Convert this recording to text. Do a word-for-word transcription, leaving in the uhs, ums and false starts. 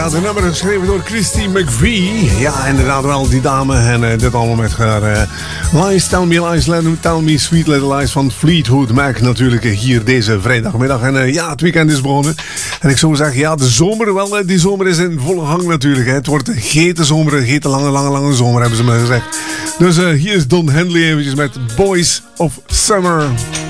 inderdaad. Een nummer geschreven door Christy McVie. Ja, inderdaad wel, die dame. En uh, dit allemaal met haar uh, Lies, Tell Me Lies, Tell Me Sweet Little Lies van Fleetwood Mac. Natuurlijk hier deze vrijdagmiddag. En uh, ja, het weekend is begonnen. En ik zou zeggen, ja, de zomer, wel, uh, die zomer is in volle gang natuurlijk. Hè. Het wordt een gete zomer, een gete lange, lange, lange zomer, hebben ze me gezegd. Dus uh, hier is Don Henley eventjes met Boys of Summer.